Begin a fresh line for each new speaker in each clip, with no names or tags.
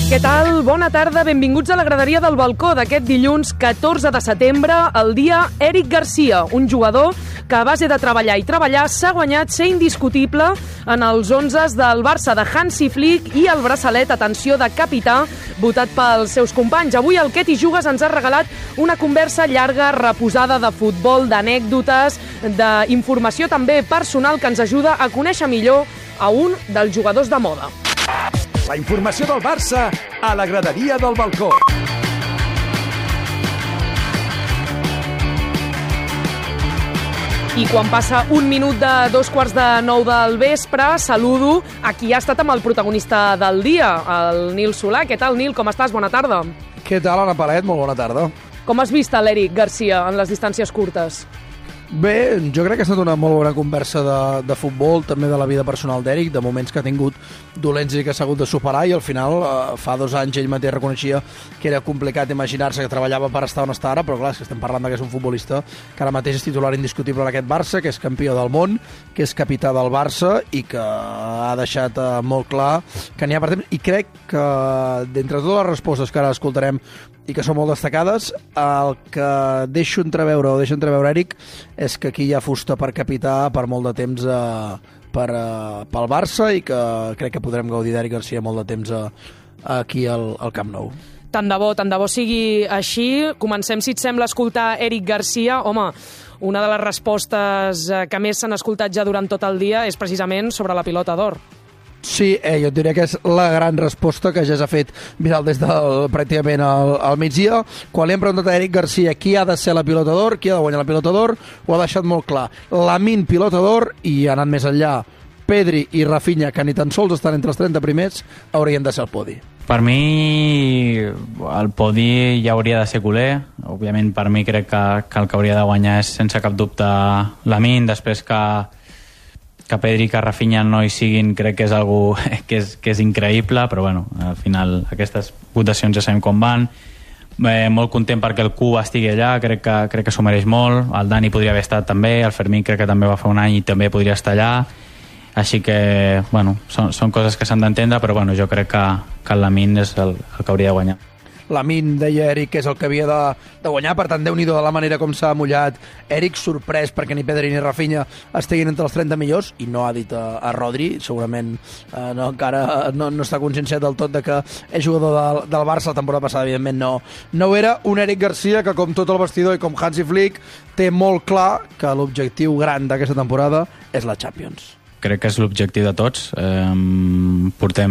Què tal? Bona tarda, benvinguts a la graderia del balcó d'aquest dilluns 14 de setembre, el dia Eric Garcia, un jugador que a base de treballar i treballar s'ha guanyat ser indiscutible en els 11 del Barça de Hansi Flick i el braçalet, atenció, de capità, votat pels seus companys. Avui el Què t'hi jugues ens ha regalat una conversa llarga, reposada de futbol, d'anècdotes, d'informació també personal que ens ajuda a conèixer millor a un dels jugadors de moda.
La informació del Barça a la graderia del balcó.
I quan passa un minut de 8:45 del vespre, saludo a qui ha estat amb el protagonista del dia, el Nil Solà. Què tal, Nil? Com estàs? Bona tarda.
Què tal, Anna Palet? Molt bona tarda.
Com has vist l'Eric Garcia en les distàncies curtes?
Bé, jo crec que ha estat una molt bona conversa de futbol, també de la vida personal d'Eric, de moments que ha tingut dolents i que s'ha hagut de superar, i al final, fa 2 anys, ell mateix reconeixia que era complicat imaginar-se que treballava per estar on està ara, però clar, és que estem parlant que és un futbolista que ara mateix és titular indiscutible en aquest Barça, que és campió del món, que és capità del Barça i que ha deixat molt clar que n'hi ha per temps. I crec que, d'entre totes les respostes que ara escoltarem i que són molt destacades, el que deixa entreveure Eric és que aquí hi ha fusta per capità per molt de temps pel Barça, i que crec que podrem gaudir d'Eric Garcia molt de temps aquí al Camp Nou.
Tant de bo sigui així. Comencem, si et sembla, a escoltar Eric Garcia. Home, una de les respostes que més s'han escoltat ja durant tot el dia és precisament sobre la pilota d'or.
Sí, jo et diria que és la gran resposta que ja s'ha fet viral des del pràcticament al migdia. Quan li hem preguntat a Eric Garcia qui ha de ser la pilota d'or, qui ha de guanyar la pilota d'or, ho ha deixat molt clar. Lamine, pilota d'or, i ha anat més enllà. Pedri i Rafinha, que ni tan sols estan entre els 30 primers, haurien de ser al podi.
Per mi el podi ja hauria de ser Culé. Òbviament per mi crec que el que hauria de guanyar és sense cap dubte Lamine. Després que Pedri i que Rafinha no hi siguin crec que és algo que és increïble, però bueno, al final aquestes votacions ja sabem com van. Molt content perquè el Q estigui allà, crec que s'ho mereix molt. El Dani podria haver estat també, el Fermín crec que també va fer un any i també podria estar allà, així que bueno, són coses que s'han d'entendre, però bueno, jo crec que el Lamine és el que hauria de guanyar.
Lamine, deia Eric, que és el que havia de guanyar, per tant, Déu-n'hi-do de la manera com s'ha mullat. Eric, sorprès perquè ni Pedri ni Rafinha estiguin entre els 30 millors, i no ha dit a Rodri, segurament encara no està conscienciat del tot de que és jugador del Barça. La temporada passada, evidentment, no ho era. Un Eric Garcia que, com tot el vestidor i com Hansi Flick, té molt clar que l'objectiu gran d'aquesta temporada és la Champions.
Crec que és l'objectiu de tots. Portem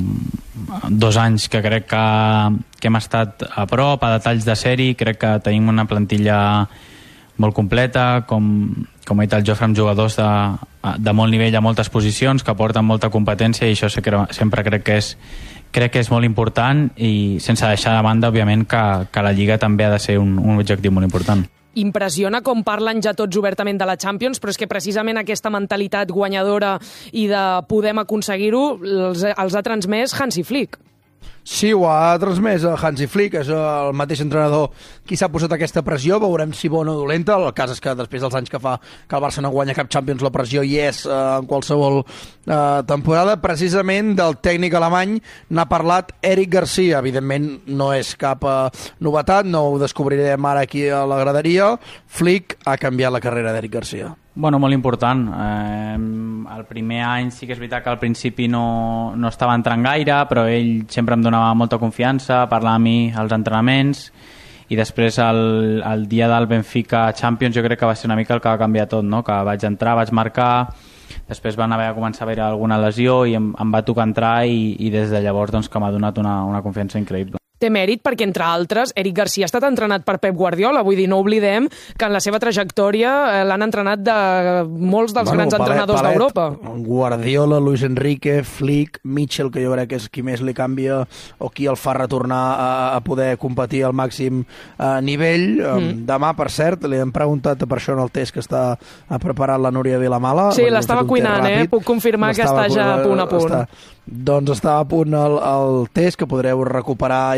2 anys que crec que hem estat a prop, a detalls de sèrie. Crec que tenim una plantilla molt completa, com ha dit el Jofre, amb jugadors de molt nivell a moltes posicions, que porten molta competència, i això sempre crec que és molt important, i sense deixar de banda, òbviament, que la Lliga també ha de ser un objectiu molt important.
Impressiona com parlen ja tots obertament de la Champions, però és que precisament aquesta mentalitat guanyadora i de podem aconseguir-ho els ha transmès Hansi Flick.
Sí, ho ha transmès Hansi Flick, és el mateix entrenador qui s'ha posat aquesta pressió. Veurem si bona o dolenta. El cas és que després dels anys que fa que el Barça no guanya cap Champions, la pressió hi és en qualsevol temporada. Precisament del tècnic alemany n'ha parlat Eric Garcia. Evidentment no és cap novetat, no ho descobrirem ara aquí a la graderia. Flick ha canviat la carrera d'Eric Garcia.
Bueno, molt important. El primer any sí que és veritat que al principi no estava entrant gaire, però ell sempre em donava molta confiança, parlava amb mi als entrenaments, i després el dia del Benfica Champions jo crec que va ser una mica el que va canviar tot, no? Que vaig entrar, vaig marcar, després van haver de començar a haver alguna lesió i em va tocar entrar, i des de llavors doncs, que m'ha donat una confiança increïble.
Té mèrit perquè, entre altres, Eric Garcia ha estat entrenat per Pep Guardiola. Vull dir, no oblidem que en la seva trajectòria l'han entrenat de molts dels grans entrenadors d'Europa.
Guardiola, Luis Enrique, Flick, Mitchell, que jo crec que és qui més li canvia o qui el fa retornar a poder competir al màxim nivell. Demà, per cert, li hem preguntat per això en el test que està preparat la Núria Vilamala.
Sí, l'estava cuinant, puc confirmar que està ja a punt.
Doncs estava a punt el test, que podreu recuperar i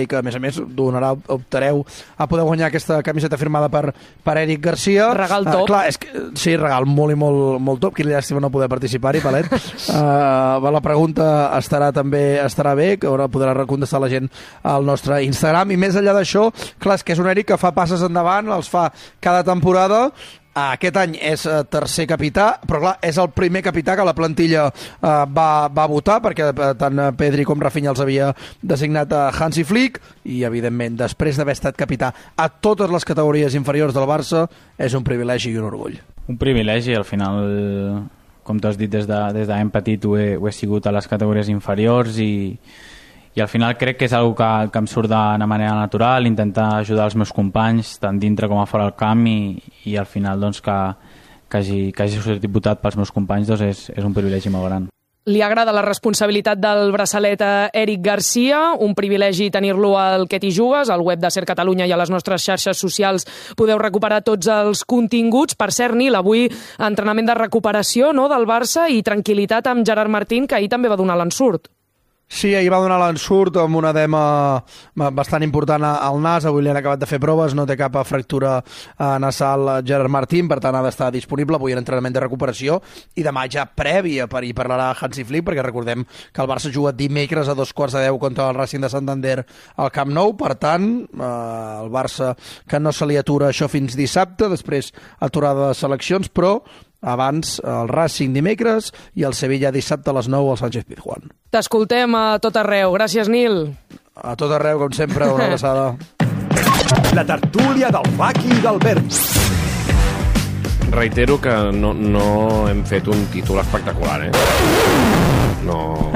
Eric, a més, optareu a poder guanyar aquesta camiseta firmada per Eric Garcia.
Regal top.
Clar, sí, regal molt i molt top. Quina llàstima no poder participar-hi, Palet. La pregunta estarà bé, que podrà contestar la gent al nostre Instagram. I més enllà d'això, clar, és que és un Eric que fa passes endavant, els fa cada temporada. Aquest any és tercer capità, però clar, és el primer capità que la plantilla va votar, perquè tant Pedri com Rafinha els havia designat a Hansi Flick, i evidentment, després d'haver estat capità a totes les categories inferiors del Barça, és un privilegi i un orgull.
Un privilegi, al final, com tu has dit, des de ben petit ho he sigut a les categories inferiors i al final crec que és una cosa que em surt d'una manera natural, intentar ajudar els meus companys tant dintre com a fora del camp i al final doncs, que hagi sortit votat pels meus companys doncs és un privilegi molt gran.
Li agrada la responsabilitat del braçalet a Eric Garcia, un privilegi tenir-lo al Que t'hi jugues, al web de Ser Catalunya i a les nostres xarxes socials podeu recuperar tots els continguts. Per cert, Nil, avui entrenament de recuperació, no?, del Barça i tranquil·litat amb Gerard Martín, que ahir també va donar l'ensurt.
Sí, ahir va donar l'ensurt amb un edema bastant important al nas. Avui li han acabat de fer proves, no té cap fractura nasal Gerard Martín, per tant ha d'estar disponible avui en entrenament de recuperació i demà ja prèvia per hi parlarà Hansi Flick, perquè recordem que el Barça juga dimecres a 2:15 contra el Racing de Santander al Camp Nou. Per tant, el Barça que no se li atura això fins dissabte, després aturada de seleccions, però abans el Racing dimecres i el Sevilla dissabte a les 9 al Sánchez-Pizjuán.
T'escoltem a tot arreu. Gràcies, Nil.
A tot arreu, com sempre, una abraçada.
La tertúlia del Faki i d'Albert.
Reitero que no hem fet un títol espectacular, No...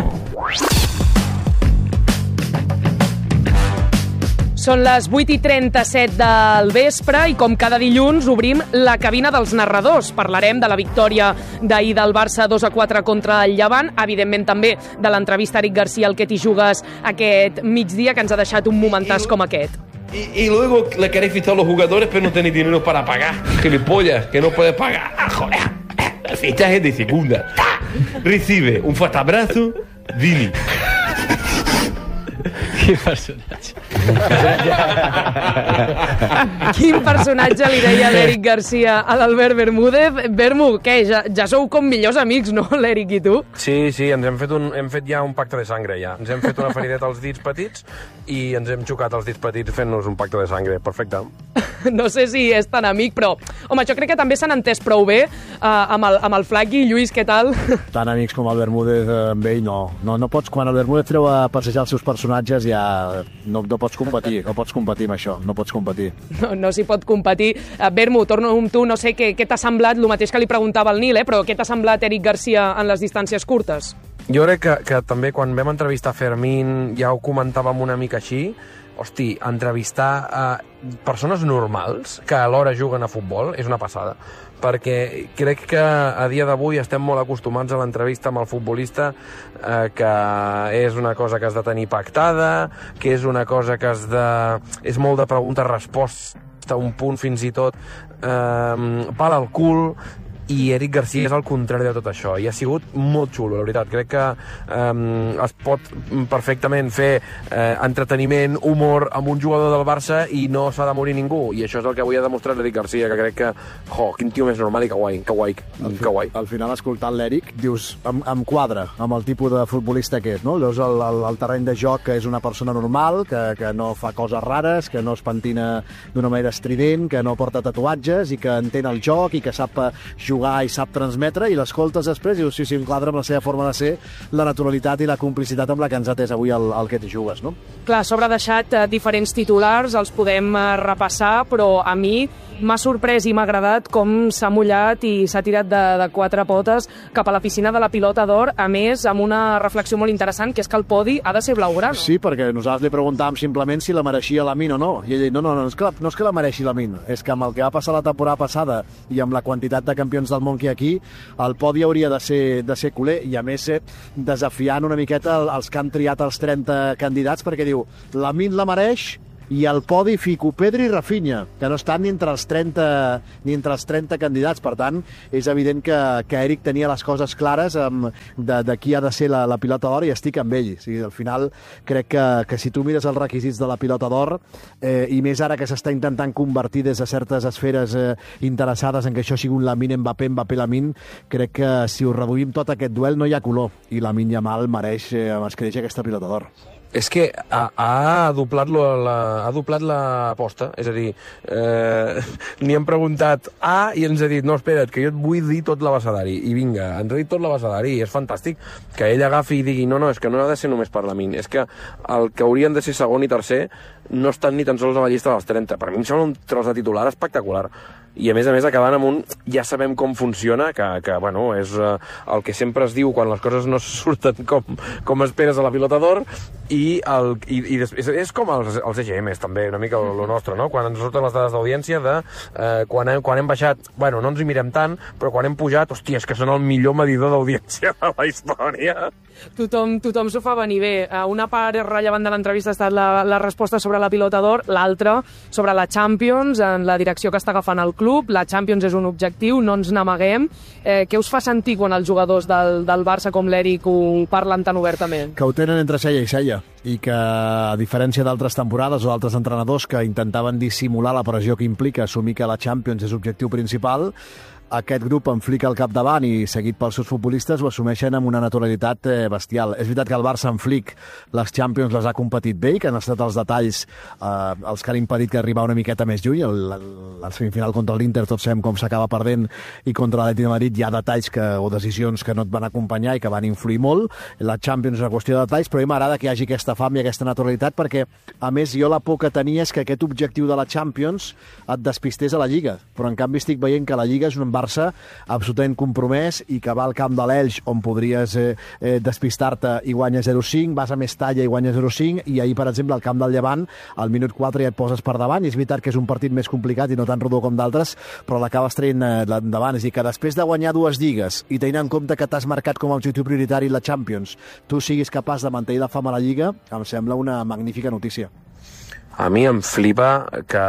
Són les 8:37 del vespre i com cada dilluns obrim la cabina dels narradors. Parlarem de la victòria d'ahir del Barça 2-4 contra el Llevant, evidentment també de l'entrevista a Eric Garcia al Que t'hi jugues aquest migdia, que ens ha deixat un momentàs com aquest.
Y luego le queréis fichar a los jugadores pero no tenéis dinero para pagar. Gilipollas, que no puedes pagar. Joder, el fichaje de segunda. Recibe un fuerte abrazo, Vini.
Quin personatge.
Quin personatge li deia l'Eric Garcia a l'Albert Bermúdez. Bermú, què? Ja sou com millors amics, no, l'Eric i tu?
Sí, ens hem fet ja un pacte de sangre, ja. Ens hem fet una ferideta als dits petits i ens hem xocat els dits petits fent-nos un pacte de sangre. Perfecte.
No sé si és tan amic, però... Home, jo crec que també s'han entès prou bé amb el Flaqui. Lluís, què tal?
Tan amics com el Bermúdez amb ell, no. No pots, quan el Bermúdez treu a passejar els seus personatges, ja no pots competir amb això, no pots competir.
No s'hi pot competir. Bermú, torno amb tu, no sé què t'ha semblat, el mateix que li preguntava al Nil, però què t'ha semblat Eric Garcia en les distàncies curtes?
Jo crec que també quan vam entrevistar Fermín ja ho comentàvem una mica així. Hosti, entrevistar persones normals que alhora juguen a futbol és una passada, perquè crec que a dia d'avui estem molt acostumats a l'entrevista amb el futbolista, que és una cosa que has de tenir pactada, que és una cosa que és molt de pregunta-resposta, un punt fins i tot pal al cul, i Eric Garcia és el contrari de tot això, i ha sigut molt xulo, la veritat. Crec que es pot perfectament fer entreteniment, humor amb un jugador del Barça i no s'ha de morir ningú, i això és el que avui ha demostrat l'Eric Garcia, que crec que, quin tio més normal i que guai.
Al final, escoltant l'Eric, dius, em quadra amb el tipus de futbolista que és, no? Veus el terreny de joc, que és una persona normal, que no fa coses rares, que no es pentina d'una manera estrident, que no porta tatuatges i que entén el joc i que sap jugar i sap transmetre, i l'escoltes després i dius, sí, em quadra amb la seva forma de ser, la naturalitat i la complicitat amb la que ens ha atès avui el Que t'hi jugues, no?
Clar, s'haurà deixat diferents titulars, els podem repassar, però a mi m'ha sorprès i m'ha agradat com s'ha mullat i s'ha tirat de quatre potes cap a la piscina de la pilota d'or, a més, amb una reflexió molt interessant, que és que el podi ha de ser blaugrana.
Sí, perquè nosaltres li preguntàvem simplement si la mereixia Lamine o no, i ell diu, no és que la mereixi Lamine, és que amb el que va passar la temporada passada i amb la quantitat de campions del món que hi ha aquí, el podi hauria de ser culer, i a més desafiant una miqueta els que han triat els 30 candidats, perquè diu, Lamine la mereix, I al podi fico Pedri i Rafinha, que no estan ni entre els 30 candidats. Per tant, és evident que Eric tenia les coses clares de qui ha de ser la pilota d'or, i estic amb ell. O sigui, al final, crec que si tu mires els requisits de la pilota d'or, i més ara que s'està intentant convertir des de certes esferes interessades en que això sigui un Lamine Mbappé-Lamine, crec que si ho reduïm tot aquest duel no hi ha color, i Lamine Yamal mereix aquesta pilota d'or.
És que ha doblat l'aposta, és a dir, ni hem preguntat i ens ha dit, no, espera't, que jo et vull dir tot l'abecedari, i vinga, ens ha dit tot l'abecedari, i és fantàstic que ell agafi i digui, no, és que no ha de ser només per Lamine, és que el que haurien de ser segon i tercer no estan ni tan sols a la llista dels 30. Per mi em sembla un tros de titular espectacular. I a més acabant amb un ja sabem com funciona, que bueno, és el que sempre es diu quan les coses no surten com esperes a la pilota d'or, i és com els EGMs també, una mica el nostre, no? Quan ens surten les dades d'audiència de quan hem baixat, bueno, no ens hi mirem tant, però quan hem pujat, hòstia, és que són el millor medidor d'audiència de la història.
Tothom s'ho fa venir bé. Una part rellevant de l'entrevista ha estat la resposta sobre la pilota d'or, l'altra sobre la Champions, en la direcció que està agafant el club. La Champions és un objectiu, no ens n'amaguem. Què us fa sentir quan els jugadors del Barça com l'Eric ho parlen tan obertament?
Que ho tenen entre cella i cella, i que, a diferència d'altres temporades o d'altres entrenadors que intentaven dissimular la pressió que implica assumir que la Champions és objectiu principal, aquest grup amb Flick al capdavant i seguit pels seus futbolistes ho assumeixen amb una naturalitat bestial. És veritat que el Barça amb Flick les Champions les ha competit bé, que han estat els detalls els que han impedit que arribar una miqueta més lluny. La semifinal contra l'Inter tots sabem com s'acaba perdent, i contra l'Atlètic de Madrid hi ha detalls o decisions que no et van acompanyar i que van influir molt. La Champions és una qüestió de detalls, però a mi m'agrada que hi hagi aquesta fam i aquesta naturalitat, perquè a més jo la por que tenia és que aquest objectiu de la Champions et despistés a la Lliga, però en canvi estic veient que la Lliga és un Barça absolutament compromès i que va al camp de l'Elx, on podries despistar-te i guanyes 0-5, vas a Mestalla i guanyes 0-5, i ahir, per exemple, al camp del Llevant, al minut 4 ja et poses per davant, i és veritat que és un partit més complicat i no tan rodó com d'altres, però l'acabes traient endavant. És a dir, que després de guanyar 2 lligues i tenint en compte que t'has marcat com a objectiu prioritari la Champions, tu siguis capaç de mantenir la fama a la Lliga, em sembla una magnífica notícia.
A mi em flipa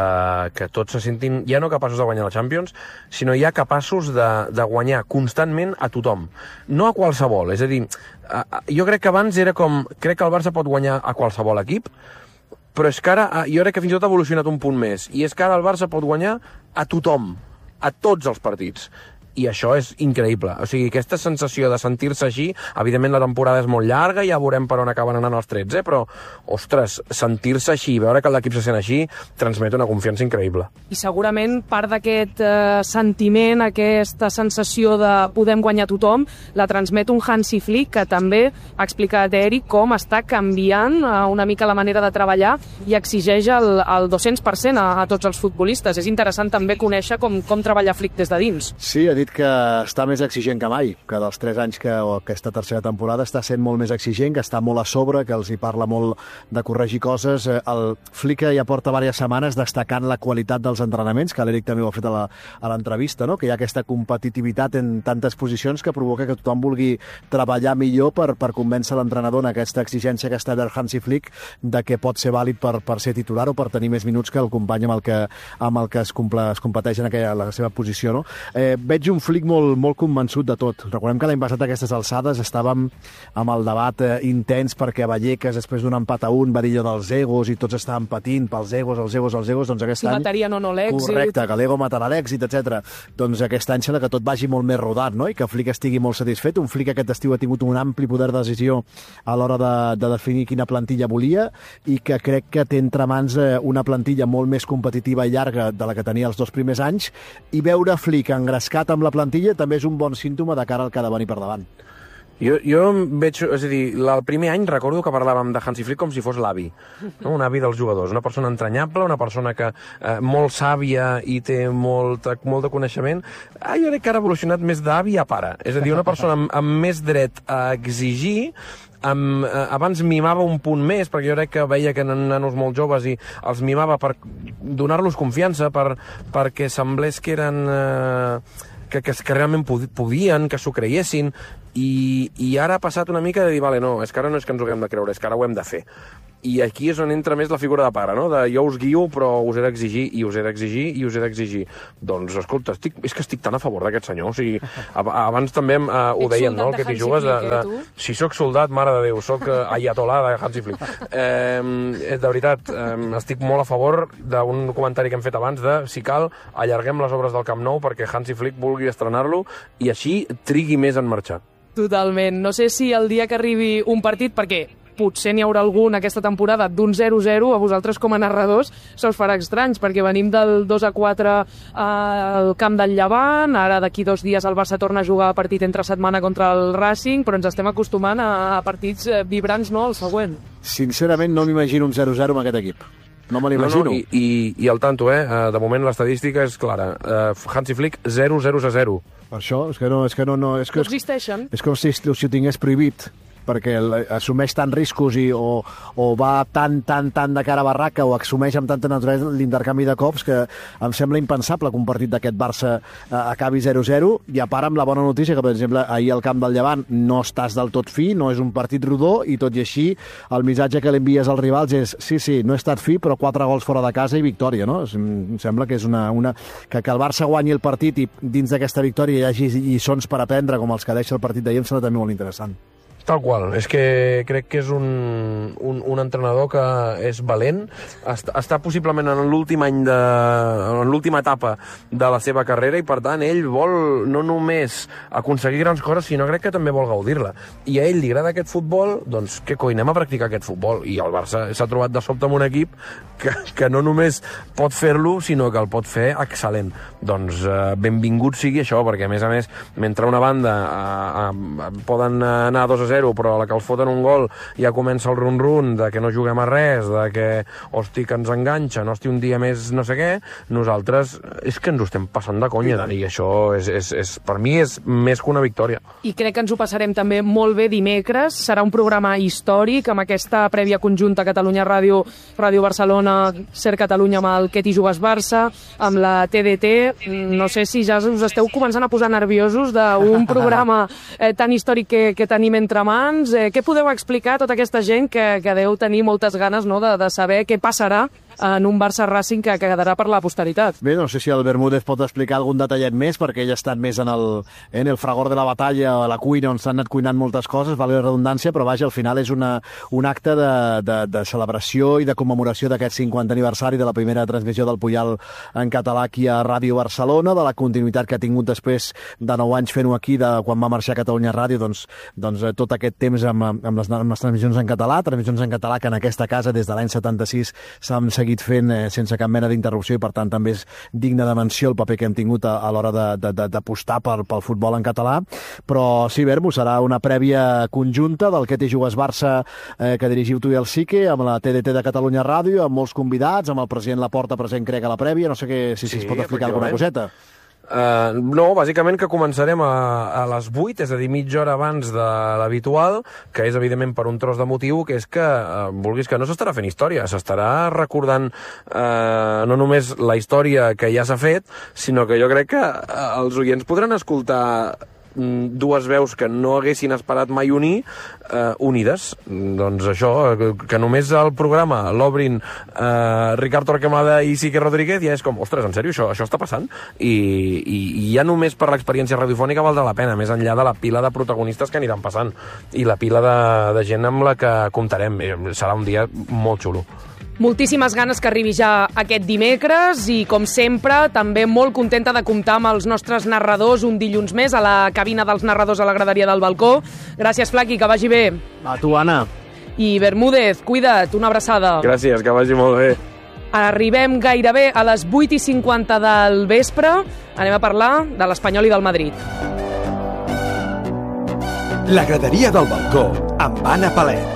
que tots se sentin ja no capaços de guanyar la Champions, sinó ja capaços de guanyar constantment a tothom. No a qualsevol. És a dir, jo crec que abans era com... Crec que el Barça pot guanyar a qualsevol equip, però és que ara jo crec que fins i tot ha evolucionat un punt més. I és que ara el Barça pot guanyar a tothom, a tots els partits. I això és increïble. O sigui, aquesta sensació de sentir-se així, evidentment la temporada és molt llarga, ja veurem per on acaben anant els 13, però, ostres, sentir-se així, veure que l'equip se sent així, transmet una confiança increïble.
I segurament part d'aquest sentiment, aquesta sensació de podem guanyar tothom, la transmet un Hansi Flick, que també ha explicat Eric com està canviant una mica la manera de treballar i exigeix el 200% a tots els futbolistes. És interessant també conèixer com treballa Flick des de dins.
Sí, ha dit que està més exigent que mai, que dels 3 anys o aquesta tercera temporada està sent molt més exigent, que està molt a sobre, que els hi parla molt de corregir coses. El Flick ja porta diverses setmanes destacant la qualitat dels entrenaments, que l'Eric també ho ha fet a l'entrevista, no? Que hi ha aquesta competitivitat en tantes posicions que provoca que tothom vulgui treballar millor per convèncer l'entrenador en aquesta exigència que està del Hansi Flick de que pot ser vàlid per ser titular o per tenir més minuts que el company amb el que es competeix en la seva posició, no? Veig un Flick molt convençut de tot. Recordem que l'any passat a aquestes alçades estàvem amb el debat intens perquè Vallecas, després d'un empat a 1, va dir allò dels egos i tots estaven patint pels egos, doncs aquest any...
matarien o no l'èxit.
Correcte, que l'ego matarà l'èxit, etc. Doncs aquest any sembla que tot vagi molt més rodat, no? I que Flick estigui molt satisfet. Un Flick aquest estiu ha tingut un ampli poder de decisió a l'hora de definir quina plantilla volia i que crec que té entre mans una plantilla molt més competitiva i llarga de la que tenia els 2 primers anys, i veure Flick engrescat amb la plantilla també és un bon símptoma de cara al que ha de venir per davant.
Jo veig, és a dir, el primer any recordo que parlàvem de Hansi Flick com si fos l'avi, no? Un avi dels jugadors, una persona entranyable, una persona que molt sàvia i té molt de coneixement. Jo crec que ha evolucionat més d'avi a pare, és a dir, una persona amb més dret a exigir, abans mimava un punt més, perquè jo crec que veia que eren nanos molt joves i els mimava per donar-los confiança, perquè semblés que eren... que realment podien, que s'ho creiessin, i ara ha passat una mica de dir, vale, no, és que ara no és que ens ho haguem de creure, és que ara ho hem de fer. i aquí és on entra més la figura de pare, no? De jo us guio, però us he d'exigir, i us he d'exigir, i us he d'exigir. Doncs, escolta, és que estic tan a favor d'aquest senyor. O sigui, abans també ho dèiem, no? El que t'hi jugues si sóc soldat, mare de Déu, sóc ayatolà de Hansi Flick. De veritat, estic molt a favor d'un comentari que hem fet abans de, si cal, allarguem les obres del Camp Nou perquè Hansi Flick vulgui estrenar-lo i així trigui més en marxar.
Totalment. No sé si el dia que arribi un partit, perquè potser n'hi haurà algun aquesta temporada d'un 0-0, a vosaltres com a narradors se us farà estranys, perquè venim del 2-4 al camp del Llevant, ara d'aquí 2 dies el Barça torna a jugar a partit entre setmana contra el Racing, però ens estem acostumant a partits vibrants, no?, el següent.
Sincerament no m'imagino un 0-0 amb aquest equip. No me l'imagino.
No, i al tanto, de moment l'estadística és clara. Hansi Flick, 0-0-0.
Per això, és que no
existeixen.
És com si ho tingués prohibit, perquè assumeix tant riscos o va tan de cara a barraca o assumeix amb tanta naturalesa l'intercanvi de cops que em sembla impensable que un partit d'aquest Barça acabi 0-0, i a part amb la bona notícia que, per exemple, ahir al camp del Llevant no estàs del tot fi, no és un partit rodó, i tot i així el missatge que li envies als rivals és sí, no he estat fi, però 4 gols fora de casa i victòria, no? Em sembla que és que el Barça guanyi el partit i dins d'aquesta victòria hi hagi lliçons per aprendre com els que deixa el partit d'ahir, em sembla també molt interessant.
Tal qual, és que crec que és un entrenador que és valent, està possiblement en l'últim any en l'última etapa de la seva carrera, i per tant ell vol no només aconseguir grans coses, sinó crec que també vol gaudir-la, i a ell li agrada aquest futbol, doncs què coi, anem a practicar aquest futbol, i el Barça s'ha trobat de sobte amb un equip que no només pot fer-lo, sinó que el pot fer excel·lent. Doncs benvingut sigui això, perquè a més, mentre una banda poden anar 2-0, però a la que els foten un gol ja comença el run-run de que no juguem a res, de que, hosti, que ens enganxen, hosti, un dia més no sé què, nosaltres és que ens ho estem passant de conya, i això per mi és més que una victòria.
I crec que ens ho passarem també molt bé dimecres, serà un programa històric amb aquesta prèvia conjunta Catalunya Ràdio, Ràdio Barcelona, Ser Catalunya amb el Que t'hi jugues Barça, amb la TDT. No sé si ja us esteu començant a posar nerviosos d'un programa tan històric que tenim entre mans. Què podeu explicar a tota aquesta gent que deu tenir moltes ganes, no?, de saber què passarà en un Barça-Racing que quedarà per la posteritat?
Bé, no sé si el Bermúdez pot explicar algun detallet més, perquè ell ha estat més en el fragor de la batalla, a la cuina, on s'han anat cuinant moltes coses, vale la redundància, però vaja, al final és un acte de celebració i de commemoració d'aquest 50 aniversari de la primera transmissió del Puyal en català aquí a Ràdio Barcelona, de la continuïtat que ha tingut després de 9 anys fent-ho aquí, de quan va marxar a Catalunya Ràdio, doncs tot aquest temps amb les transmissions en català que en aquesta casa des de l'any 76 s'han seguit fent sense cap mena d'interrupció, i per tant també és digne de menció el paper que hem tingut a l'hora d'apostar pel futbol en català. Però sí, Bermu, serà una prèvia conjunta del Que t'hi jugues Barça que dirigiu tu i el Sique, amb la TDT de Catalunya Ràdio, amb molts convidats, amb el president Laporta present, crec, a la prèvia. No sé si es pot explicar alguna coseta.
No, bàsicament que començarem a les 8, és a dir, mitja hora abans de l'habitual, que és evidentment per un tros de motiu, que és que, vulguis que no, s'estarà fent història, s'estarà recordant no només la història que ja s'ha fet, sinó que jo crec que els oients podran escoltar dues veus que no haguessin esperat mai unir, unides. Doncs això, que només el programa l'obrin Ricard Torquemada i Sique Rodríguez, ja és com, ostres, en sèrio, això està passant? I ja només per l'experiència radiofònica valdrà la pena, més enllà de la pila de protagonistes que aniran passant i la pila de gent amb la que comptarem. Serà un dia molt xulo.
Moltíssimes ganes que arribi ja aquest dimecres, i com sempre també molt contenta de comptar amb els nostres narradors un dilluns més a la cabina dels narradors a la graderia del balcó. Gràcies, Flaqui, que vagi bé.
A tu, Anna.
I Bermúdez, cuida't, una abraçada.
Gràcies, que vagi molt bé.
Arribem gairebé a les 8:50 del vespre. Anem a parlar de l'Espanyol i del Madrid.
La graderia del balcó amb Anna Palet.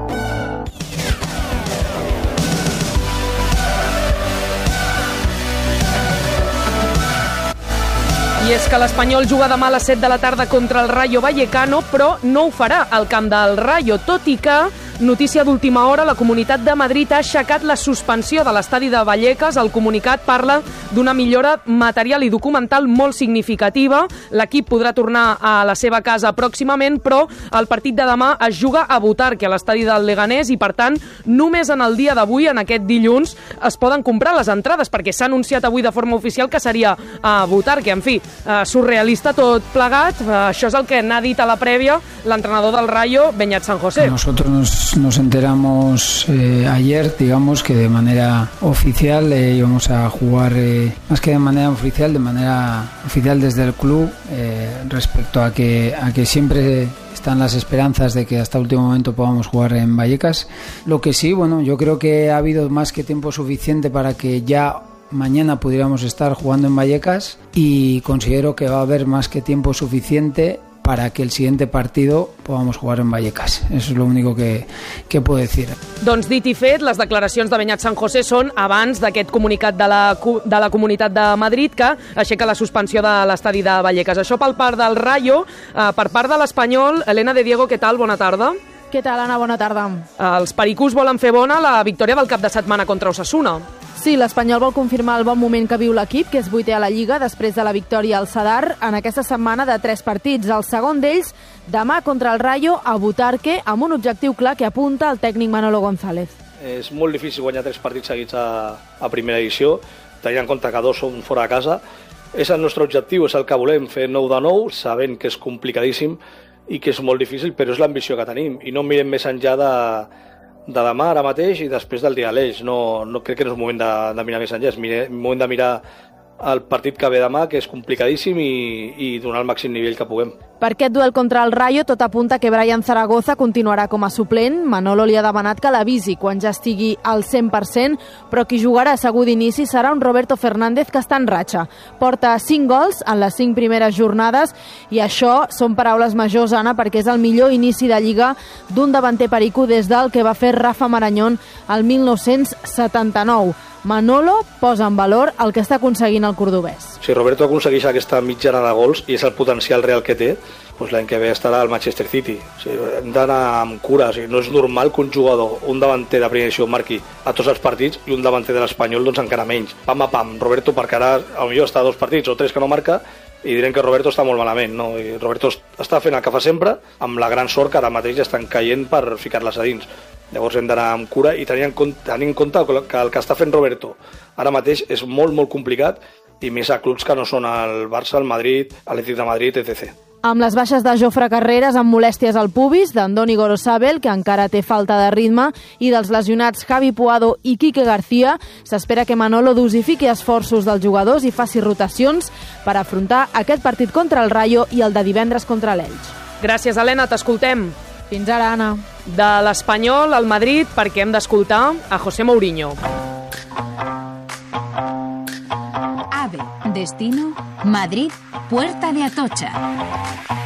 I és que l'Espanyol juga demà a les 7 de la tarda contra el Rayo Vallecano, però no ho farà al camp del Rayo, tot i que notícia d'última hora, la Comunitat de Madrid ha aixecat la suspensió de l'estadi de Vallecas. El comunicat parla d'una millora material i documental molt significativa. L'equip podrà tornar a la seva casa pròximament, però el partit de demà es juga a Butarque, a l'estadi del Leganés, i per tant, només en el dia d'avui, en aquest dilluns, es poden comprar les entrades, perquè s'ha anunciat avui de forma oficial que seria a Butarque. En fi, surrealista tot plegat. Això és el que n'ha dit a la prèvia l'entrenador del Rayo, Beñat San José.
Nosotros nos enteramos ayer, digamos, que de manera oficial íbamos a jugar, más que de manera oficial desde el club, respecto a que siempre están las esperanzas de que hasta último momento podamos jugar en Vallecas. Lo que sí, bueno, yo creo que ha habido más que tiempo suficiente para que ya mañana pudiéramos estar jugando en Vallecas, y considero que va a haber más que tiempo suficiente para que el siguiente partido podamos jugar en Vallecas. Eso es lo único que puedo decir.
Doncs dit i fet, les declaracions de Beñat San José són abans d'aquest comunicat de la Comunitat de Madrid que aixeca la suspensió de l'estadi de Vallecas. Això pel part del Rayo. Per part de l'Espanyol, Elena de Diego, què tal? Bona tarda.
Què tal, Anna? Bona tarda.
Els pericos volen fer bona la victòria del cap de setmana contra Osasuna.
Sí, l'Espanyol vol confirmar el bon moment que viu l'equip, que és vuitè a la Lliga després de la victòria al Sadar en aquesta setmana de 3 partits. El segon d'ells, demà contra el Rayo a Butarque, amb un objectiu clar que apunta el tècnic Manolo González.
És molt difícil guanyar 3 partits seguits a primera edició, tenint en compte que 2 són fora de casa. És el nostre objectiu, és el que volem, fer 9 de 9, sabent que és complicadíssim i que és molt difícil, però és l'ambició que tenim. I no mirem més enllà de demà, ara mateix, i després del dia a l'Eix. No crec que no és moment de mirar més enllà, és moment de mirar el partit que ve demà, que és complicadíssim, i donar el màxim nivell que puguem.
Per aquest duel contra el Rayo, tot apunta que Brian Zaragoza continuarà com a suplent. Manolo li ha demanat que l'avisi quan ja estigui al 100%, però qui jugarà segur d'inici serà un Roberto Fernández que està en ratxa. Porta 5 gols en les 5 primeres jornades, i això són paraules majors, Anna, perquè és el millor inici de Lliga d'un davanter perico des del que va fer Rafa Marañón el 1979. Manolo posa en valor el que està aconseguint el cordobès.
Si Roberto aconsegueix aquesta mitjana de gols i és el potencial real que té, doncs l'any que ve estarà al Manchester City. O sigui, hem d'anar amb cura. O sigui, no és normal que un jugador, un davanter de primera edició, marqui a tots els partits, i un davanter de l'Espanyol doncs encara menys. Pam a pam, Roberto, perquè ara potser està a 2 partits o 3 que no marca, i direm que Roberto està molt malament, no? I Roberto està fent el que fa sempre, amb la gran sort que ara mateix ja estan caient per ficar-les a dins. Llavors hem d'anar amb cura i tenir en compte que el que està fent Roberto ara mateix és molt, molt complicat, i més a clubs que no són el Barça, el Madrid, l'Atlètic de Madrid, etc.
Amb les baixes de Jofre Carreras amb molèsties al pubis, d'Andoni Gorosabel, que encara té falta de ritme, i dels lesionats Javi Puado i Quique García, s'espera que Manolo dosifiqui esforços dels jugadors i faci rotacions per afrontar aquest partit contra el Rayo i el de divendres contra l'Elx.
Gràcies, Helena, t'escoltem.
Fins ara, Anna.
De l'Espanyol al Madrid, perquè hem d'escoltar a José Mourinho.
AVE, destino Madrid, Puerta de Atocha.